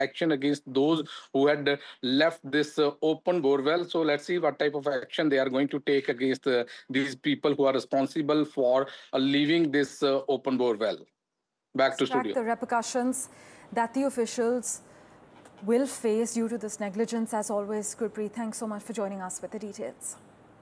action against those who had left this open bore well. So let's see what type of action they are going to take against these people who are responsible for leaving this open bore well. Back to studio. The repercussions that the officials will face due to this negligence. As always, Gurpreet, thanks so much for joining us with the details.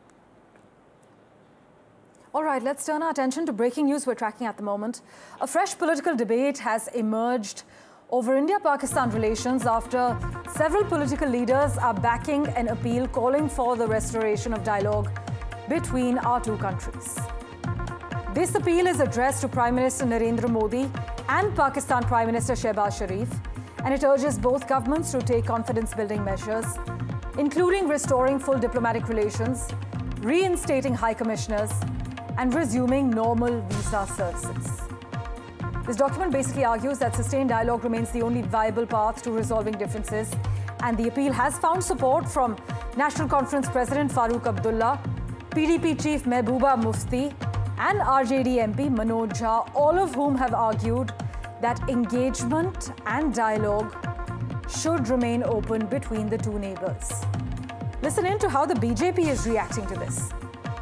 All right, let's turn our attention to breaking news we're tracking at the moment. A fresh political debate has emerged over India-Pakistan relations after several political leaders are backing an appeal calling for the restoration of dialogue between our two countries. This appeal is addressed to Prime Minister Narendra Modi and Pakistan Prime Minister Shehbaz Sharif, and it urges both governments to take confidence-building measures, including restoring full diplomatic relations, reinstating high commissioners, and resuming normal visa services. This document basically argues that sustained dialogue remains the only viable path to resolving differences, and the appeal has found support from National Conference President Farooq Abdullah, PDP Chief Mehbooba Mufti, and RJD MP Manoj Jha, all of whom have argued that engagement and dialogue should remain open between the two neighbours. Listen in to how the BJP is reacting to this.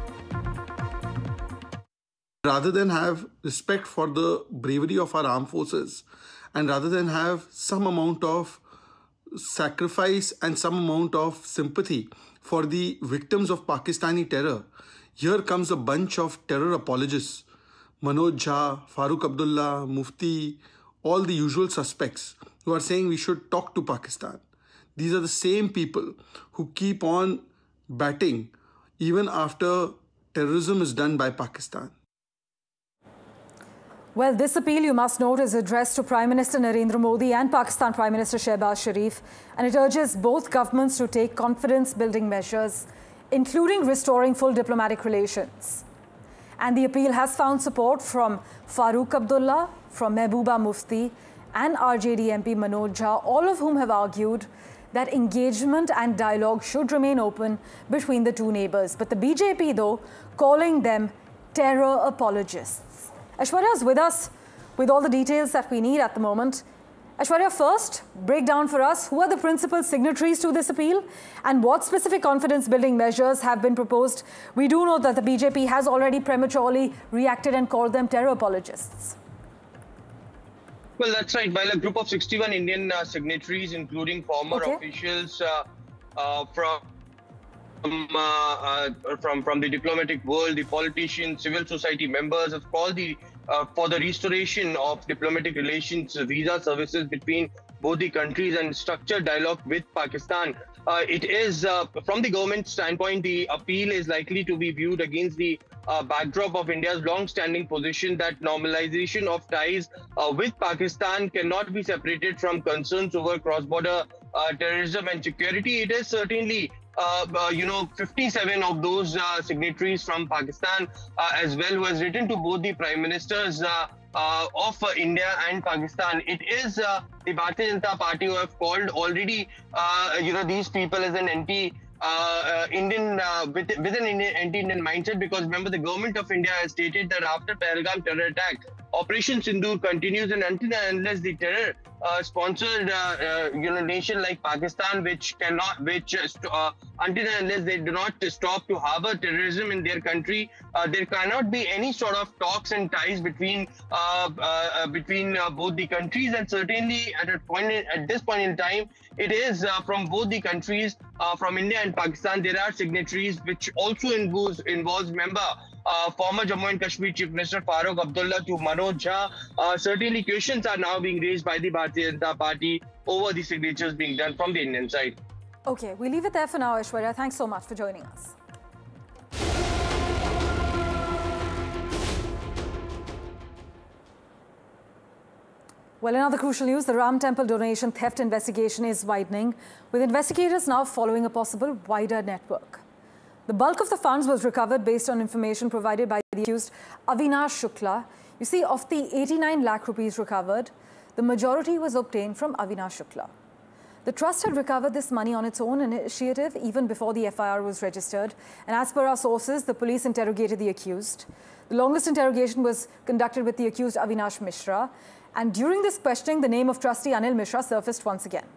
Rather than have respect for the bravery of our armed forces, and rather than have some amount of sacrifice and some amount of sympathy for the victims of Pakistani terror, here comes a bunch of terror apologists, Manoj Jha, Farooq Abdullah, Mufti, all the usual suspects who are saying we should talk to Pakistan. These are the same people who keep on batting even after terrorism is done by Pakistan. Well, this appeal, you must note, is addressed to Prime Minister Narendra Modi and Pakistan Prime Minister Shehbaz Sharif, and it urges both governments to take confidence-building measures, including restoring full diplomatic relations. And the appeal has found support from Farooq Abdullah, from Mehbooba Mufti, and RJD MP Manoj Jha, all of whom have argued that engagement and dialogue should remain open between the two neighbours. But the BJP, though, calling them terror apologists. Aishwarya is with us with all the details that we need at the moment. Aishwarya, first, break down for us who are the principal signatories to this appeal and what specific confidence-building measures have been proposed. We do know that the BJP has already prematurely reacted and called them terror apologists. Well, that's right. While a group of 61 Indian signatories, including former officials from the diplomatic world, the politicians, civil society members, have called for the restoration of diplomatic relations, visa services between both the countries and structured dialogue with Pakistan. It is, from the government standpoint, the appeal is likely to be viewed against the backdrop of India's long-standing position that normalization of ties with Pakistan cannot be separated from concerns over cross-border terrorism and security. It is certainly 57 of those signatories from Pakistan as well, who has written to both the prime ministers of India and Pakistan. It is the Bharatiya Janata Party who have called already, these people as an anti-Indian, with an anti-Indian mindset, because remember, the government of India has stated that after Pahalgam terror attack, Operation Sindoor continues, and until and unless the terror sponsored nation like Pakistan, until and unless they do not stop to harbor terrorism in their country, there cannot be any sort of talks and ties between both the countries. And certainly at this point in time, it is from both the countries, from India and Pakistan, there are signatories, which also involves former Jammu and Kashmir Chief Minister Farooq Abdullah to Manoj Jha. Certainly questions are now being raised by the Bharatiya Janata Party over the signatures being done from the Indian side. Okay, we leave it there for now, Aishwarya. Thanks so much for joining us. Well, in other crucial news, the Ram Temple donation theft investigation is widening, with investigators now following a possible wider network. The bulk of the funds was recovered based on information provided by the accused Avinash Shukla. You see, of the 89 lakh rupees recovered, the majority was obtained from Avinash Shukla. The trust had recovered this money on its own initiative even before the FIR was registered. And as per our sources, the police interrogated the accused. The longest interrogation was conducted with the accused Avinash Mishra. And during this questioning, the name of trustee Anil Mishra surfaced once again.